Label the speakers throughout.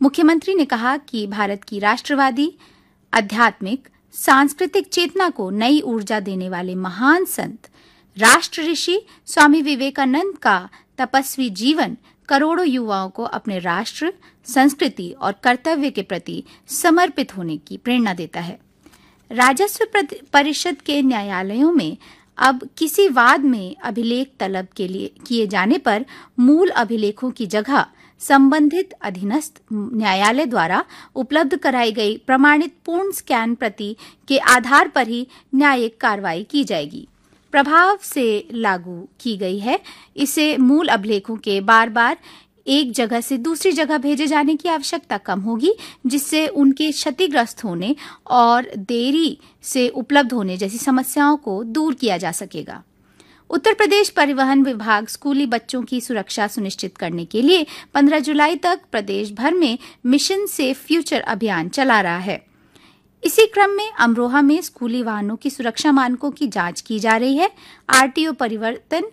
Speaker 1: मुख्यमंत्री ने कहा कि भारत की राष्ट्रवादी, आध्यात्मिक, सांस्कृतिक चेतना को नई ऊर्जा देने वाले महान संत राष्ट्र ऋषि स्वामी विवेकानंद का तपस्वी जीवन करोड़ों युवाओं को अपने राष्ट्र, संस्कृति और कर्तव्य के प्रति समर्पित होने की प्रेरणा देता है। राजस्व परिषद के न्यायालयों में अब किसी वाद में अभिलेख तलब के लिए किए जाने पर मूल अभिलेखों की जगह संबंधित अधीनस्थ न्यायालय द्वारा उपलब्ध कराई गई प्रमाणित पूर्ण स्कैन प्रति के आधार पर ही न्यायिक कार्रवाई की जाएगी। प्रभाव से लागू की गई है। इससे मूल अभिलेखों के बार बार एक जगह से दूसरी जगह भेजे जाने की आवश्यकता कम होगी, जिससे उनके क्षतिग्रस्त होने और देरी से उपलब्ध होने जैसी समस्याओं को दूर किया जा सकेगा। उत्तर प्रदेश परिवहन विभाग स्कूली बच्चों की सुरक्षा सुनिश्चित करने के लिए 15 जुलाई तक प्रदेश भर में मिशन सेफ फ्यूचर अभियान चला रहा है। इसी क्रम में अमरोहा में स्कूली वाहनों की सुरक्षा मानकों की जांच की जा रही है। आरटीओ परिवर्तन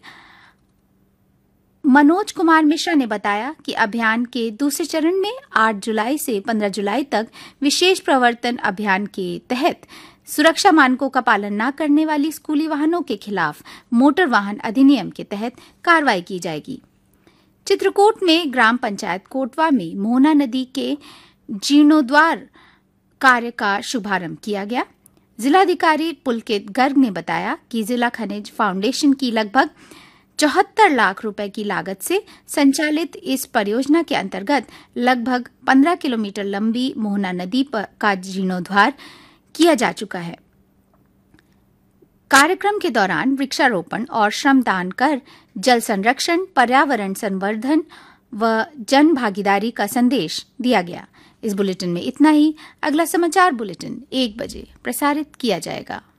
Speaker 1: मनोज कुमार मिश्रा ने बताया कि अभियान के दूसरे चरण में 8 जुलाई से 15 जुलाई तक विशेष प्रवर्तन अभियान के तहत सुरक्षा मानकों का पालन न करने वाली स्कूली वाहनों के खिलाफ मोटर वाहन अधिनियम के तहत कार्रवाई की जाएगी। चित्रकूट में ग्राम पंचायत कोटवा में मोहना नदी के जीर्णोद्वार कार्य का शुभारंभ किया गया। जिलाधिकारी पुलकित गर्ग ने बताया कि जिला खनिज फाउंडेशन की लगभग 74 लाख रुपए की लागत से संचालित इस परियोजना के अंतर्गत लगभग 15 किलोमीटर लंबी मोहना नदी का जीर्णोद्वार किया जा चुका है। कार्यक्रम के दौरान वृक्षारोपण और श्रमदान कर जल संरक्षण, पर्यावरण संवर्धन व जन भागीदारी का संदेश दिया गया। इस बुलेटिन में इतना ही। अगला समाचार बुलेटिन 1 बजे प्रसारित किया जाएगा।